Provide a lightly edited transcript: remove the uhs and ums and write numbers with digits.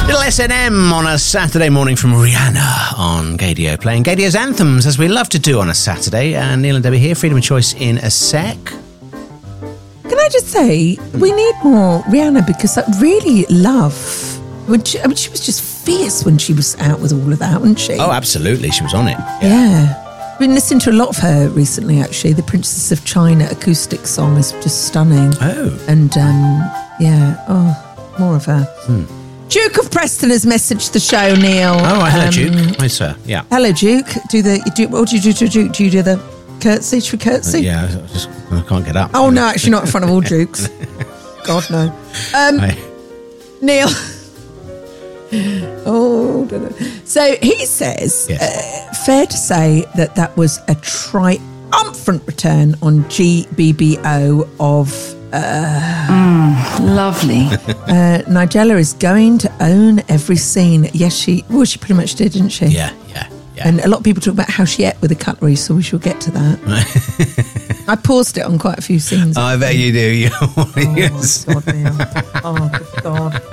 Little S&M on a Saturday morning from Rihanna on Gadio, playing Gadio's anthems as we love to do on a Saturday. Neil and Debbie here, freedom of choice in a sec. Can I just say, we need more Rihanna because I really love... she was just fierce when she was out with all of that, wasn't she? Oh, absolutely. She was on it. Yeah. I've been listening to a lot of her recently, actually. The Princess of China acoustic song is just stunning. Oh. And, more of her. Duke of Preston has messaged the show, Neil. Oh, hello, Duke. Hi, sir. Yeah. Hello, Duke. What do you do to Duke? Do you do the curtsy? Should we curtsy? Yeah, I can't get up. Oh, no, actually not in front of all Dukes. God, no. Neil. So he says, yes. Fair to say that was a triumphant return on GBBO of... lovely. Nigella is going to own every scene. Yes, she pretty much did, didn't she? Yeah. And a lot of people talk about how she ate with a cutlery, so we shall get to that. I paused it on quite a few scenes. I bet you do. Oh, God, Neil. Oh, good God.